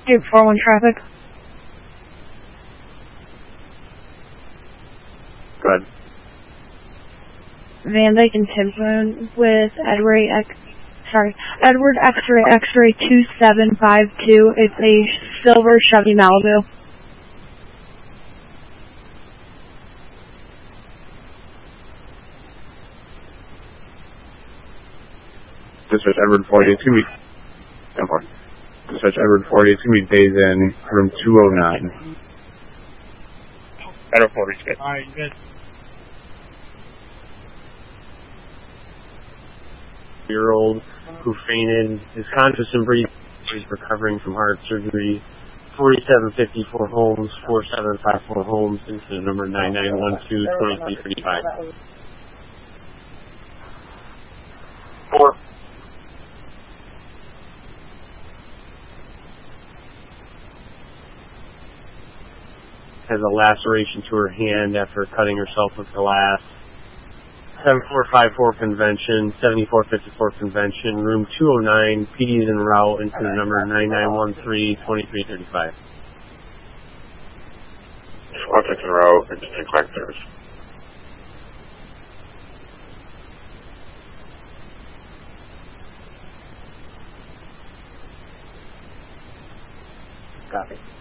841 traffic. Go ahead. Van Dyke and Timpson with Edward X-ray 2752. It's a silver Chevy Malibu. Dispatch Edward 40, it's going to be... Dispatch Edward 40, it's going to be days in room 209. Edward 40 is good. Alright, good. Year-old who fainted, is conscious and breathing, is recovering from heart surgery. 4754 Holmes, 4754 Holmes, incident number 9912-2335. 4. Has a laceration to her hand after cutting herself with glass. 7454 Convention, 7454 Convention, room 209, PD is en route, incident number 9913-2335. Contact en route, and collectors. Copy.